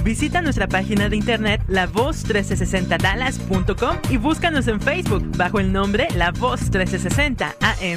Visita nuestra página de internet lavoz1360dallas.com y búscanos en Facebook bajo el nombre La Voz 1360 AM.